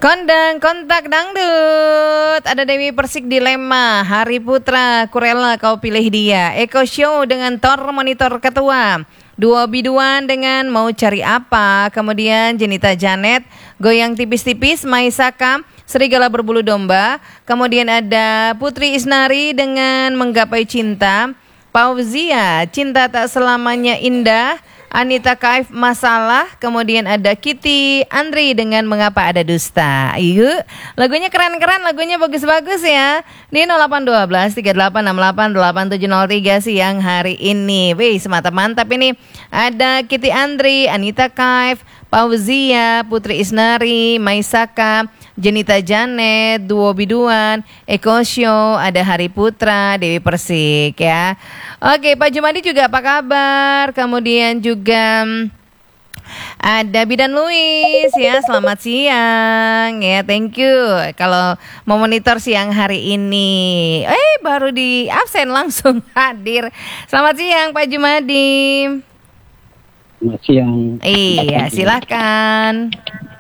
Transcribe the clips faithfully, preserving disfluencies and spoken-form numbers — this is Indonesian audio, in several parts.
Kondang kontak dangdut. Ada Dewi Persik dilema. Hari Putra Kurela kau pilih dia. Eko Show dengan Tor Monitor Ketua. Duo biduan dengan Mau Cari Apa. Kemudian Jenita Janet Goyang Tipis-Tipis. Maisaka Serigala Berbulu Domba. Kemudian ada Putri Isnari dengan Menggapai Cinta. Pauzia Cinta Tak Selamanya Indah. Anita Kaif Masalah. Kemudian ada Kitty Andri dengan Mengapa Ada Dusta. Yuk, lagunya keren-keren, lagunya bagus-bagus ya. Di nol delapan satu dua tiga delapan enam delapan delapan tujuh nol tiga siang hari ini. Wih, semata mantap ini. Ada Kitty Andri, Anita Kaif, Pauzia, Putri Isnari, Maisaka, Jenita Janet, Duo Biduan, Eko Show, ada Hari Putra, Dewi Persik ya. Oke, Pak Jumadi juga apa kabar? Kemudian juga ada Bidan Luis ya, selamat siang ya, thank you. Kalau mau monitor siang hari ini, eh baru di absen langsung hadir. Selamat siang Pak Jumadi. Selamat siang. Iya, silakan.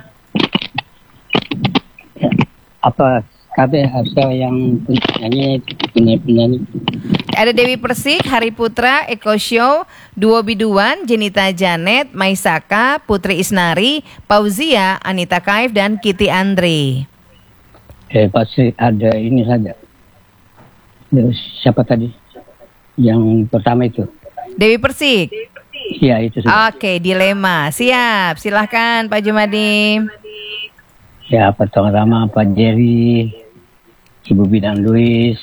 Apa kabar harga yang penyanyi penyanyi? Ada Dewi Persik, Hari Putra, Eko Show, Duo Biduan, Jenita Janet, Maisaka, Putri Isnari, Pauzia, Anita Kaif, dan Kitty Andri. Eh pasti ada ini saja. Siapa tadi? Yang pertama itu? Dewi Persik. Iya itu saja. Oke, dilema. Siap, silahkan Pak Jumadi. Ya, pertama-tama Pak Jerry, Ibu Bidan Luis,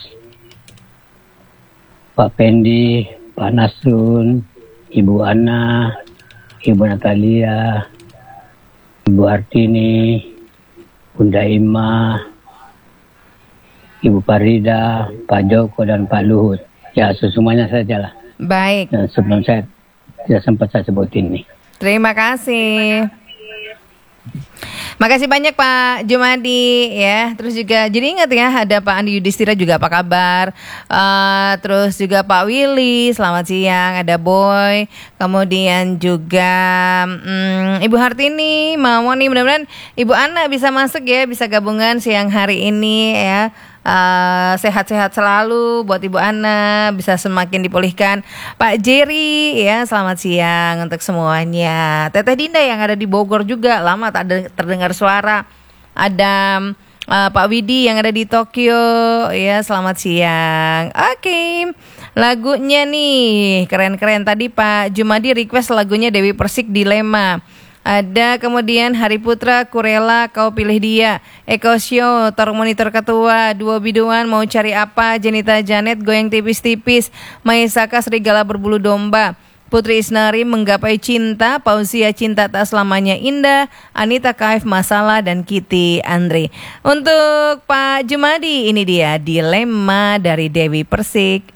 Pak Pendi, Pak Nasrun, Ibu Ana, Ibu Natalia, Ibu Artini, Bunda Ima, Ibu Farida, Pak Joko, dan Pak Luhut. Ya, semuanya sajalah. Baik. Dan sebelum saya tidak sempat saya sebutin nih. Terima kasih. Makasih banyak Pak Jumadi ya. Terus juga jadi ingat ya, ada Pak Andi Yudhistira juga apa kabar. uh, Terus juga Pak Willy, selamat siang. Ada Boy. Kemudian juga hmm, Ibu Hartini, Mawoni. Mudah-mudahan Ibu Ana bisa masuk ya, bisa gabungan siang hari ini ya. Uh, sehat-sehat selalu buat Ibu Ana, bisa semakin dipulihkan. Pak Jerry ya, selamat siang untuk semuanya. Teteh Dinda yang ada di Bogor juga lama tak de- terdengar suara. Ada uh, Pak Widi yang ada di Tokyo ya, selamat siang. Oke, okay. Lagunya nih keren-keren. Tadi Pak Jumadi request lagunya Dewi Persik, Dilema. Ada kemudian Hari Putra Kurela Kau Pilih Dia, Eko Show, Tor Monitor Ketua, Duo Biduan, Mau Cari Apa, Jenita Janet, Goyang Tipis-Tipis, Maisaka Serigala Berbulu Domba, Putri Isnari Menggapai Cinta, Pauzia Cinta Tak Selamanya Indah, Anita Kaif Masalah, dan Kitty Andri. Untuk Pak Jumadi ini dia Dilema dari Dewi Persik.